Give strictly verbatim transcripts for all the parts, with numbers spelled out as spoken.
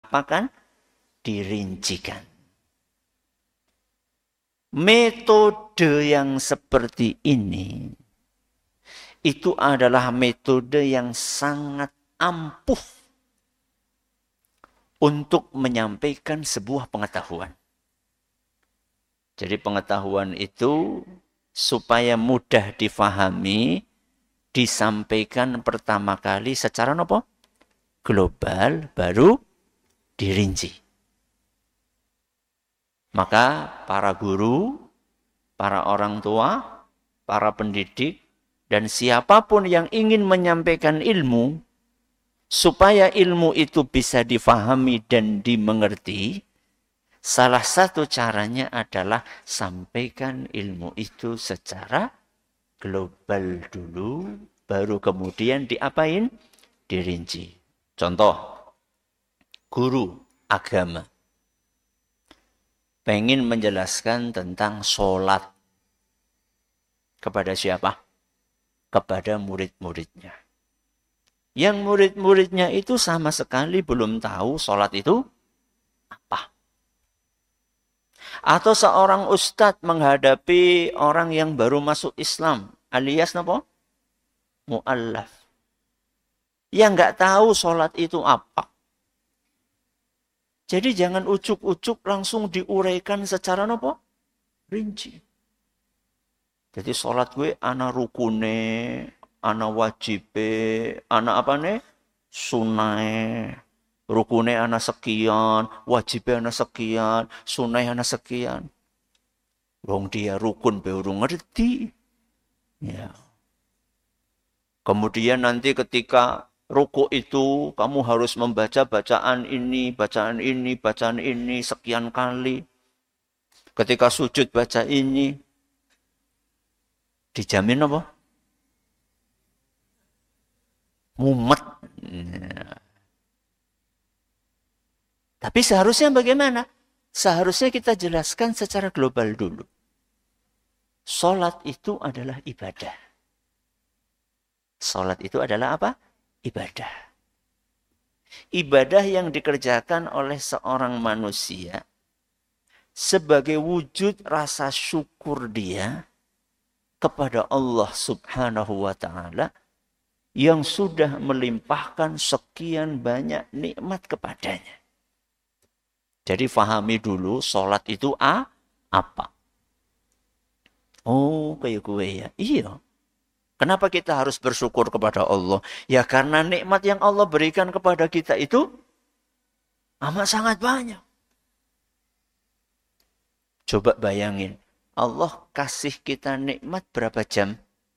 diapakan? Dirincikan. Metode yang seperti ini itu adalah metode yang sangat ampuh untuk menyampaikan sebuah pengetahuan. Jadi pengetahuan itu supaya mudah difahami, disampaikan pertama kali secara apa? Global, baru dirinci. Maka para guru, para orang tua, para pendidik, dan siapapun yang ingin menyampaikan ilmu, supaya ilmu itu bisa difahami dan dimengerti, salah satu caranya adalah sampaikan ilmu itu secara global dulu, baru kemudian diapain? Dirinci. Contoh, guru agama pengen menjelaskan tentang sholat kepada siapa? Kepada murid-muridnya. Yang murid-muridnya itu sama sekali belum tahu sholat itu apa. Atau seorang ustadz menghadapi orang yang baru masuk Islam, alias apa? Mu'allaf. Yang nggak tahu sholat itu apa. Jadi jangan ucuk-ucuk langsung diuraikan secara apa? Rinci. Jadi sholat gue ana rukune, ana wajibe, ana apa nih? Sunai. Rukune ana sekian, wajibe ana sekian, sunai ana sekian. Wong dia rukun baru ngerti. Ya. Kemudian nanti ketika ruku itu kamu harus membaca bacaan ini, bacaan ini, bacaan ini sekian kali. Ketika sujud baca ini. Dijamin apa? Mumet. Ya. Tapi seharusnya bagaimana? Seharusnya kita jelaskan secara global dulu. Salat itu adalah ibadah. Salat itu adalah apa? Ibadah. Ibadah yang dikerjakan oleh seorang manusia sebagai wujud rasa syukur dia kepada Allah Subhanahu wa ta'ala yang sudah melimpahkan sekian banyak nikmat kepadanya. Jadi fahami dulu sholat itu a, apa. Oh, kayak gue ya. Iya. Kenapa kita harus bersyukur kepada Allah? Ya karena nikmat yang Allah berikan kepada kita itu amat sangat banyak. Coba bayangin. Allah kasih kita nikmat berapa jam?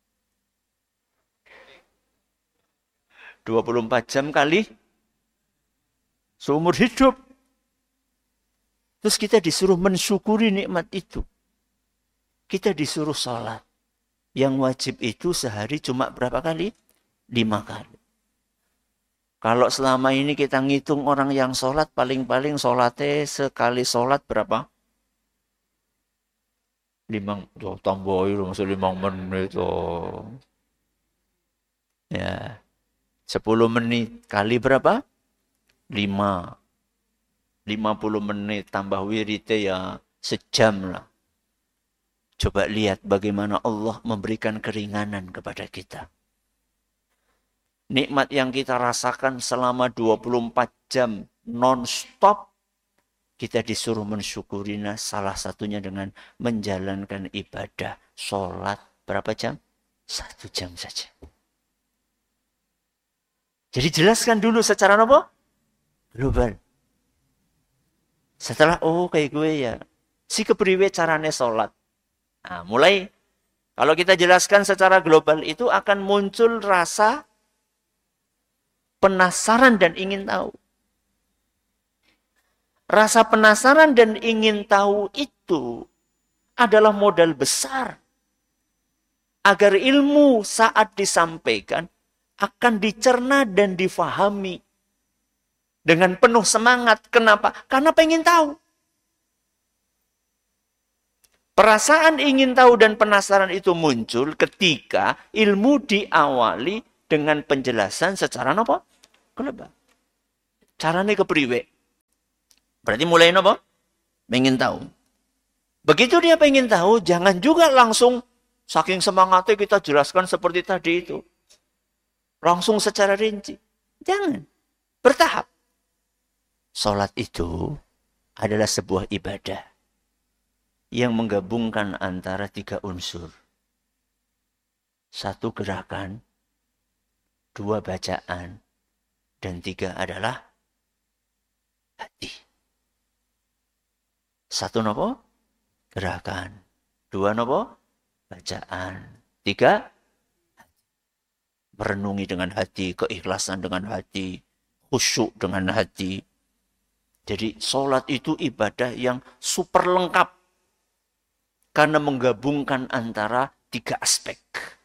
dua puluh empat jam kali seumur hidup. Terus kita disuruh mensyukuri nikmat itu. Kita disuruh sholat. Yang wajib itu sehari cuma berapa kali? Lima kali. Kalau selama ini kita ngitung orang yang sholat, paling-paling sholatnya sekali sholat berapa? Limang, oh, tambahin masuk limang menit. Oh. Ya, sepuluh menit kali berapa? Lima. Lima puluh menit tambah wiridnya ya sejam lah. Coba lihat bagaimana Allah memberikan keringanan kepada kita. Nikmat yang kita rasakan selama dua puluh empat jam non-stop, kita disuruh mensyukurinya salah satunya dengan menjalankan ibadah. Sholat berapa jam? Satu jam saja. Jadi jelaskan dulu secara apa? Global. Setelah, oh kayak gue ya. Si kepriwe carane sholat. Nah, mulai kalau kita jelaskan secara global itu akan muncul rasa penasaran dan ingin tahu. Rasa penasaran dan ingin tahu itu adalah modal besar agar ilmu saat disampaikan akan dicerna dan difahami dengan penuh semangat. Kenapa? Karena pengen tahu. Perasaan ingin tahu dan penasaran itu muncul ketika ilmu diawali dengan penjelasan secara apa? Global. Caranya kepriwe. Berarti mulai apa? Pengen tahu. Begitu dia pengen tahu, jangan juga langsung saking semangatnya kita jelaskan seperti tadi itu. Langsung secara rinci. Jangan. Bertahap. Salat itu adalah sebuah ibadah yang menggabungkan antara tiga unsur. Satu gerakan, dua bacaan, dan tiga adalah hati. Satu nopo? Gerakan. Dua nopo? Bacaan. Tiga? Merenungi dengan hati, keikhlasan dengan hati, khusyuk dengan hati. Jadi sholat itu ibadah yang super lengkap. Karena menggabungkan antara tiga aspek.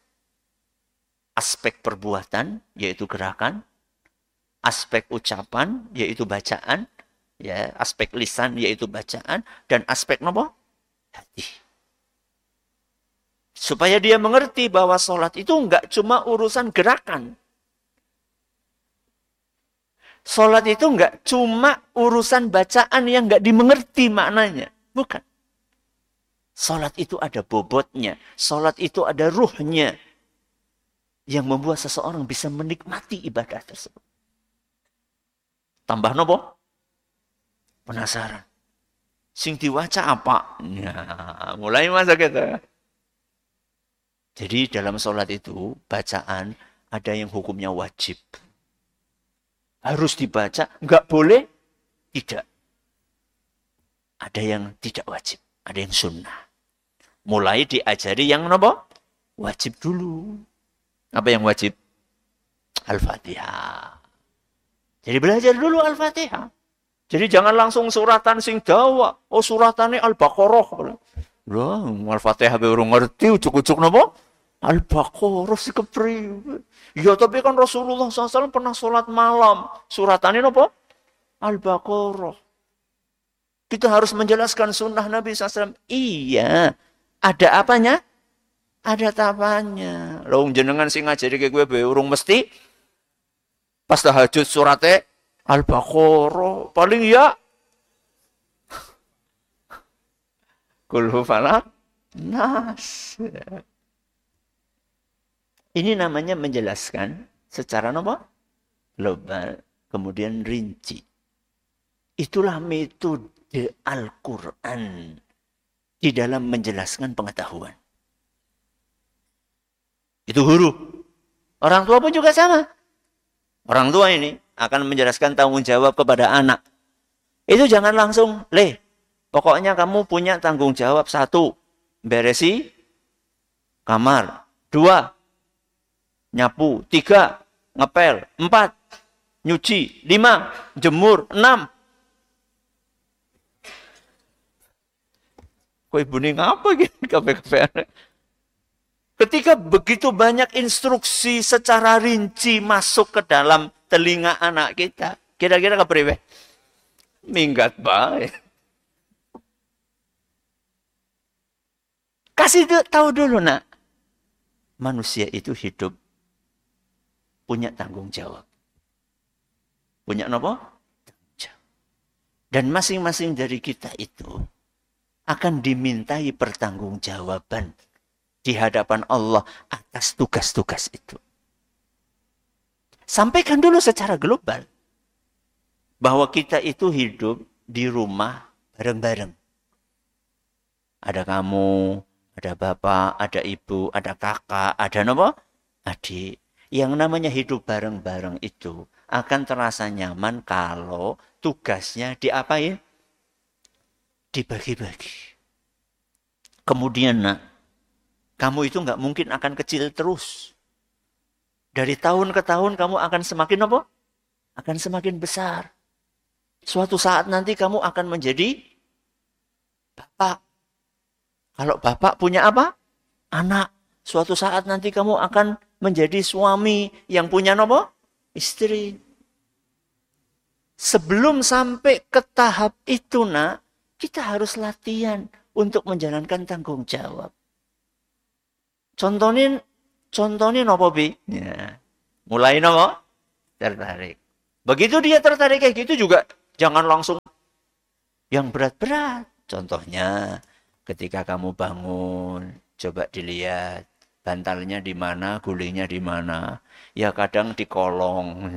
Aspek perbuatan, yaitu gerakan. Aspek ucapan, yaitu bacaan. Ya, aspek lisan, yaitu bacaan. Dan aspek apa? Hati. Supaya dia mengerti bahwa sholat itu enggak cuma urusan gerakan. Sholat itu enggak cuma urusan bacaan yang enggak dimengerti maknanya. Bukan. Sholat itu ada bobotnya. Sholat itu ada ruhnya. Yang membuat seseorang bisa menikmati ibadah tersebut. Tambah nopo? Penasaran. Sing diwaca apa? Nah, mulai masa kita. Jadi dalam sholat itu, bacaan ada yang hukumnya wajib. Harus dibaca, enggak boleh, tidak. Ada yang tidak wajib, ada yang sunnah. Mulai diajari yang apa? Wajib dulu. Apa yang wajib? Al-Fatihah. Jadi belajar dulu Al-Fatihah. Jadi jangan langsung suratan sing dawa. Oh suratannya Al-Baqarah. Loh, Al-Fatihah baru ngerti, ucuk-ucuk napa? Al-Baqarah si kepri. Ya tapi kan Rasulullah shallallahu alaihi wasallam pernah sholat malam. Suratannya apa? Al-Baqarah. Kita harus menjelaskan sunnah Nabi shallallahu alaihi wasallam. Iya. Ada apanya? Ada tapanya. Loh jenengan sing ngajari ke gue be urung mesti. Pas tahajud suratnya Al-Baqarah. Paling ya. Kulhu falak. Nas. Ini namanya menjelaskan secara apa? Global, kemudian rinci. Itulah metode Al-Quran di dalam menjelaskan pengetahuan. Itu huruf. Orang tua pun juga sama. Orang tua ini akan menjelaskan tanggung jawab kepada anak. Itu jangan langsung, leh, pokoknya kamu punya tanggung jawab satu, beresi kamar. Dua, nyapu. Tiga, ngepel. Empat, nyuci. Lima, jemur. Enam. Kok ibu ini ngapa gitu? Ketika begitu banyak instruksi secara rinci masuk ke dalam telinga anak kita. Kira-kira kepriwe? Minggat baik. Kasih tahu dulu nak. Manusia itu hidup punya tanggung jawab. Punya apa? Dan masing-masing dari kita itu akan dimintai pertanggungjawaban di hadapan Allah atas tugas-tugas itu. Sampaikan dulu secara global bahwa kita itu hidup di rumah bareng-bareng. Ada kamu, ada bapak, ada ibu, ada kakak, ada apa? Adik. Yang namanya hidup bareng-bareng itu akan terasa nyaman kalau tugasnya diapain? Dibagi-bagi. Kemudian nak, kamu itu nggak mungkin akan kecil terus. Dari tahun ke tahun kamu akan semakin apa? Akan semakin besar. Suatu saat nanti kamu akan menjadi bapak. Kalau bapak punya apa? Anak. Suatu saat nanti kamu akan menjadi suami yang punya apa? Istri. Sebelum sampai ke tahap itu nak, kita harus latihan untuk menjalankan tanggung jawab. Contohin, contohin apa bi? Ya. Mulai apa? Tertarik. Begitu dia tertarik kayak gitu juga, jangan langsung Yang berat-berat. Contohnya ketika kamu bangun, coba dilihat bantalnya di mana, gulingnya di mana. Ya kadang di kolong.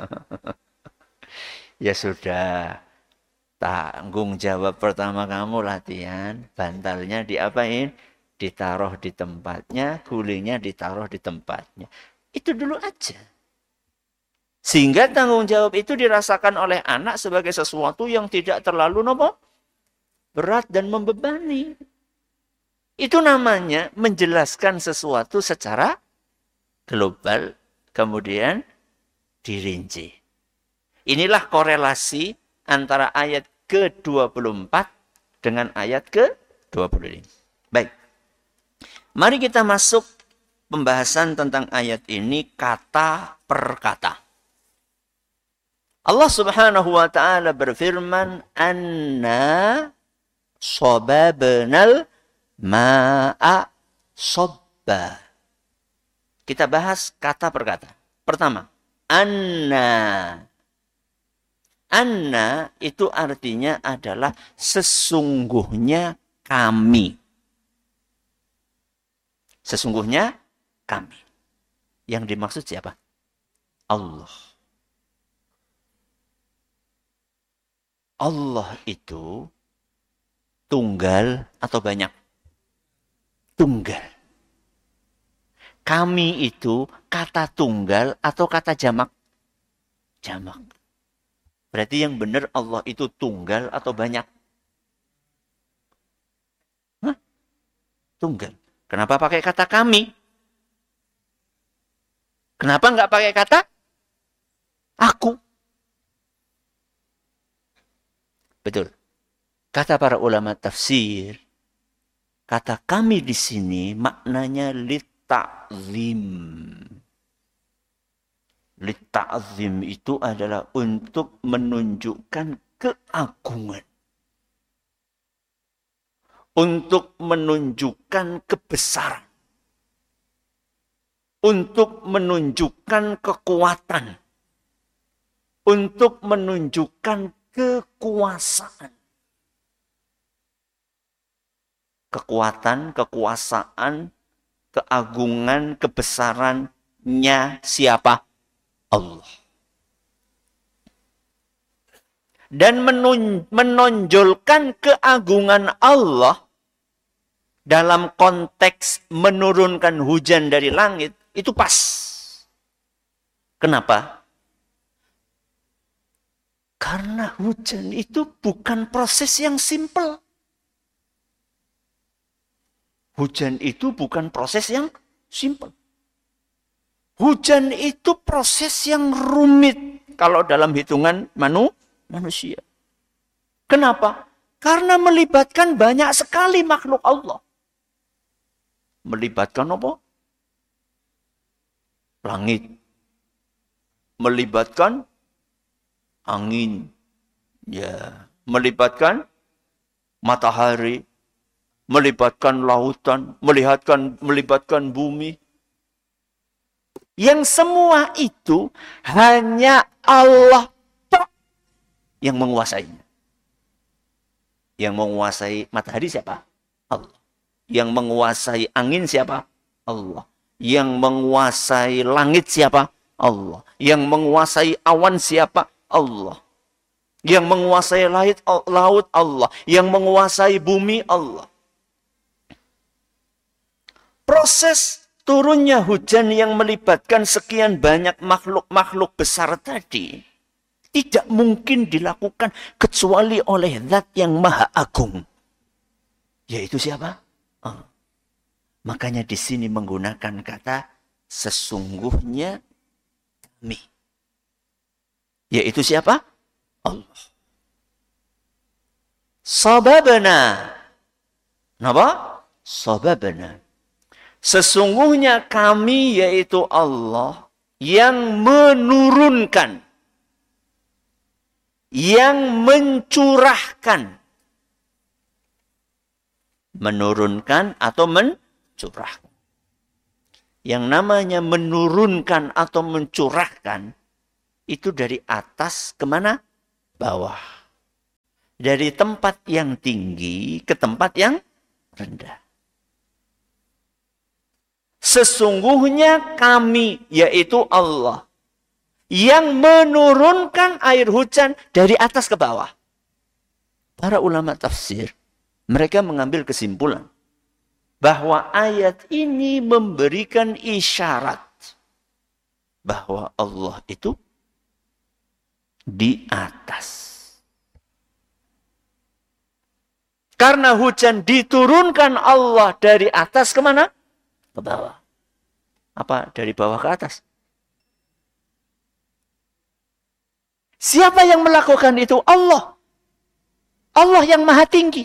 Ya sudah. Tanggung jawab pertama kamu latihan, bantalnya diapain? Ditaruh di tempatnya, gulingnya ditaruh di tempatnya. Itu dulu aja. Sehingga tanggung jawab itu dirasakan oleh anak sebagai sesuatu yang tidak terlalu nopo, berat dan membebani. Itu namanya menjelaskan sesuatu secara global, kemudian dirinci. Inilah korelasi antara ayat ke dua puluh empat dengan ayat ke dua puluh lima. Baik. Mari kita masuk pembahasan tentang ayat ini kata per kata. Allah Subhanahu wa taala berfirman, "Anna sababnal ma'a sabba." Kita bahas kata per kata. Pertama, anna. Anna itu artinya adalah sesungguhnya kami. Sesungguhnya kami. Yang dimaksud siapa? Allah. Allah itu tunggal atau banyak? Tunggal. Kami itu kata tunggal atau kata jamak? Jamak. Berarti yang benar Allah itu tunggal atau banyak? Hah? Tunggal. Kenapa pakai kata kami? Kenapa nggak pakai kata aku? Betul. Kata para ulama tafsir, kata kami di sini maknanya litta'zim. Litta'zim itu adalah untuk menunjukkan keagungan. Untuk menunjukkan kebesaran. Untuk menunjukkan kekuatan. Untuk menunjukkan kekuasaan. Kekuatan, kekuasaan, keagungan, kebesarannya siapa? Allah. Dan menonjolkan keagungan Allah dalam konteks menurunkan hujan dari langit itu pas. Kenapa? Karena hujan itu bukan proses yang simpel. Hujan itu bukan proses yang simpel. Hujan itu proses yang rumit kalau dalam hitungan manu, manusia. Kenapa? Karena melibatkan banyak sekali makhluk Allah. Melibatkan apa? Langit. Melibatkan angin. Ya, melibatkan matahari. Melibatkan lautan. Melihatkan, melibatkan bumi. Yang semua itu hanya Allah yang menguasainya. Yang menguasai matahari siapa? Allah. Yang menguasai angin siapa? Allah. Yang menguasai langit siapa? Allah. Yang menguasai awan siapa? Allah. Yang menguasai laut, laut Allah. Yang menguasai bumi Allah. Proses turunnya hujan yang melibatkan sekian banyak makhluk-makhluk besar tadi tidak mungkin dilakukan kecuali oleh Zat yang Maha Agung. Yaitu siapa? Oh. Makanya di sini menggunakan kata sesungguhnya kami. Yaitu siapa? Allah. Sababana. Kenapa? Sababana. Sesungguhnya kami yaitu Allah yang menurunkan, yang mencurahkan. Menurunkan atau mencurahkan. Yang namanya menurunkan atau mencurahkan itu dari atas kemana? Bawah. dari tempat yang tinggi ke tempat yang rendah. Sesungguhnya kami, yaitu Allah, yang menurunkan air hujan dari atas ke bawah. Para ulama tafsir, mereka mengambil kesimpulan bahwa ayat ini memberikan isyarat bahwa Allah itu di atas. Karena hujan diturunkan Allah dari atas kemana? Ke bawah. Apa dari bawah ke atas? Siapa yang melakukan itu? Allah. Allah yang maha tinggi.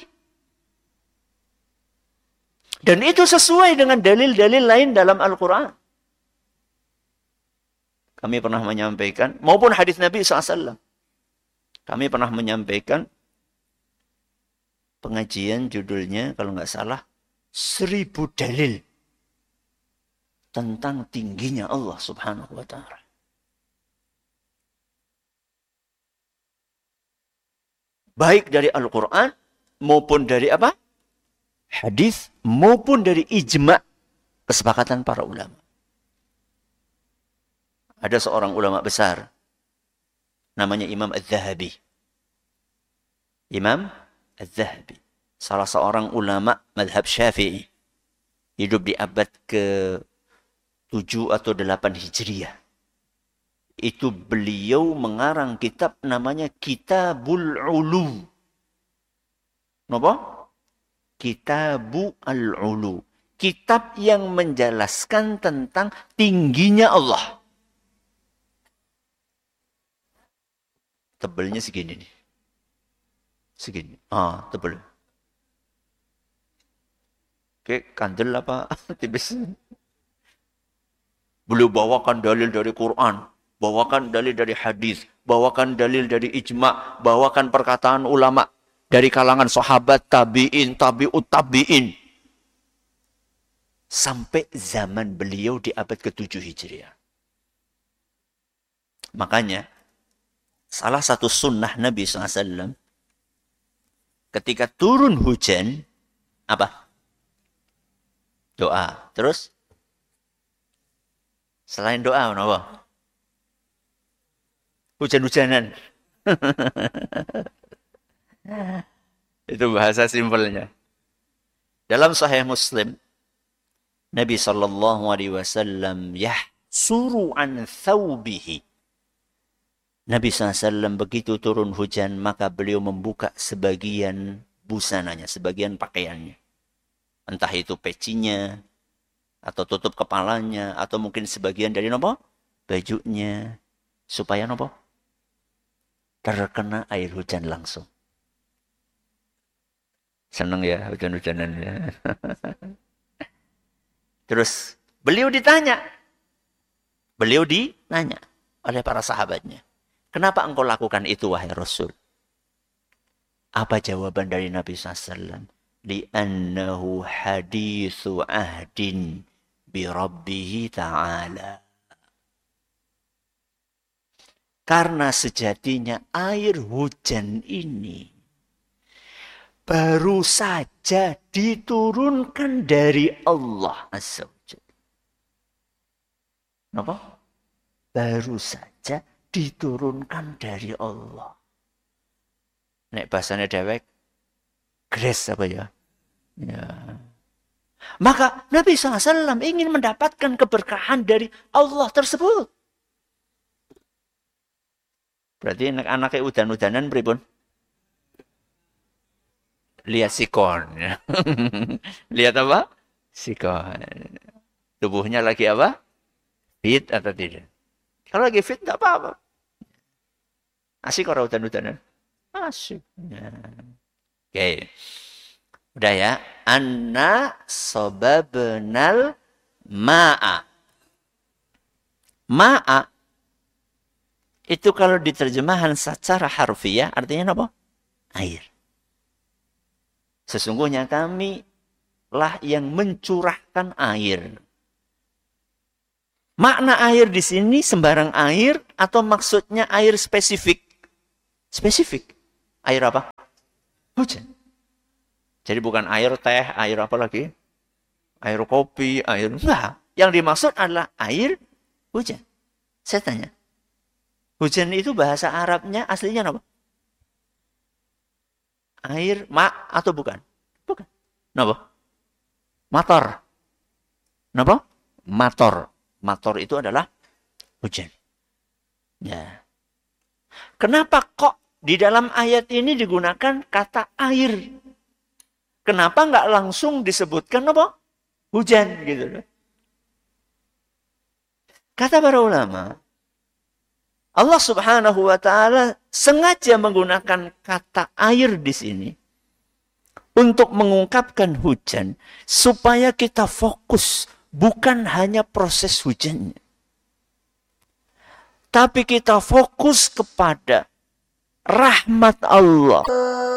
Dan itu sesuai dengan dalil-dalil lain dalam Al-Quran. Kami pernah menyampaikan, maupun hadis Nabi shallallahu alaihi wasallam. Kami pernah menyampaikan pengajian judulnya, kalau nggak salah, seribu dalil tentang tingginya Allah subhanahu wa ta'ala. Baik dari Al-Quran, maupun dari apa? Hadis, maupun dari ijma' kesepakatan para ulama. Ada seorang ulama besar, namanya Imam Az-Zahabi. Imam Az-Zahabi. Salah seorang ulama madhab Syafi'i. Hidup di abad ke tujuh atau delapan Hijriah. Itu beliau mengarang kitab namanya Kitabul Ulu. Kenapa? Kitabu Al-Ulu. Kitab yang menjelaskan tentang tingginya Allah. Tebelnya segini nih. Segini. Ah, tebel. Oke, kandel apa? Tipis. Beliau bawakan dalil dari Quran, bawakan dalil dari hadis, bawakan dalil dari ijma, bawakan perkataan ulama dari kalangan sahabat, tabi'in, tabi'ut tabi'in. Sampai zaman beliau di abad ke tujuh Hijriah. Makanya, salah satu sunnah Nabi shallallahu alaihi wasallam, ketika turun hujan, apa? Doa. Terus? Selain doa, apa? Hujan-hujanan. Itu bahasa simpelnya. Dalam Sahih Muslim, Nabi sallallahu alaihi wasallam yahsuru an thawbihi. Nabi sallallahu alaihi wasallam begitu turun hujan, maka beliau membuka sebagian busananya, sebagian pakaiannya. Entah itu pecinya, atau tutup kepalanya, atau mungkin sebagian dari nopo bajunya, supaya nopo terkena air hujan langsung. Seneng ya hujan-hujanan ya. Terus beliau ditanya, beliau ditanya oleh para sahabatnya, kenapa engkau lakukan itu wahai Rasul? Apa jawaban dari Nabi sallallahu alaihi wasallam? Li'annahu hadithu ahdin bi Rabbihi ta'ala. Karena sejatinya air hujan ini baru saja diturunkan dari Allah Azza wa Jalla. Kenapa? Baru saja diturunkan dari Allah. Nek bahasanya dewek, grace apa ya? Ya. Maka Nabi shallallahu alaihi wasallam ingin mendapatkan keberkahan dari Allah tersebut. Berarti anak-anaknya udan-udanan pripun? Lihat sikon. Lihat apa? Sikon. Tubuhnya lagi apa? Fit atau tidak? Kalau lagi fit tidak apa-apa. Asik orang udan-udanan. Asik. Ya. Oke. Okay. Udah ya. Anna sababnal ma'a. Ma'a. Itu kalau diterjemahan secara harfiah artinya apa? Air. Sesungguhnya kami lah yang mencurahkan air. Makna air di sini sembarang air atau maksudnya air spesifik? Spesifik. Air apa? Hujan. Jadi bukan air teh, air apa lagi? Air kopi, air... Enggak. Yang dimaksud adalah air hujan. Saya tanya. Hujan itu bahasa Arabnya aslinya apa? Air, ma atau bukan? Bukan. Kenapa? Mator. Kenapa? Mator. Mator itu adalah hujan. Ya. Kenapa kok di dalam ayat ini digunakan kata air? Kenapa nggak langsung disebutkan apa? Hujan gitu. Kata para ulama, Allah Subhanahu wa taala sengaja menggunakan kata air di sini untuk mengungkapkan hujan supaya kita fokus bukan hanya proses hujannya. Tapi kita fokus kepada rahmat Allah.